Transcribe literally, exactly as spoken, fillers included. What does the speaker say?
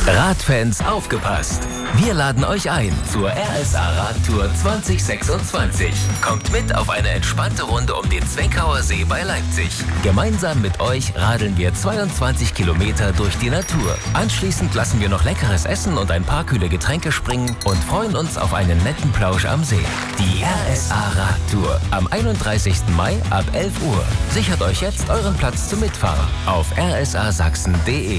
Radfans aufgepasst! Wir laden euch ein zur R S A Radtour zwanzig sechsundzwanzig. Kommt mit auf eine entspannte Runde um den Zweckauer See bei Leipzig. Gemeinsam mit euch radeln wir zweiundzwanzig Kilometer durch die Natur. Anschließend lassen wir noch leckeres Essen und ein paar kühle Getränke springen und freuen uns auf einen netten Plausch am See. Die R S A Radtour am einunddreißigsten Mai ab elf Uhr. Sichert euch jetzt euren Platz zum Mitfahren auf r s a sachsen punkt d e.